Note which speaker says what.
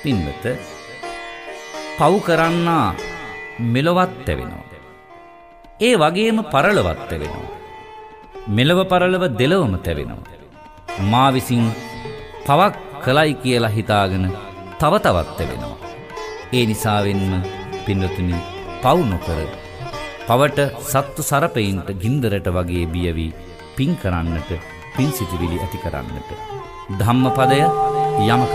Speaker 1: පින්වත පව් කරන්නා මෙලොවත් තැවෙනවා. ඒ වගේම පරලොවත් තැවෙනවා. මෙලව පරලව දෙලොවම තැවෙනවා. මා විසින් පවක් කළයි කියලා හිතාගෙන තව තවත් තැවෙනවා. ඒ නිසාවෙන්ම පින්වතුනි පව් නොකර පවට සත්තු සරපයින්ට ගින්දරට වගේ බිය වී පින් කරන්නට, පින් සිතිවිලි ඇති කරන්නට ධම්මපදය යමක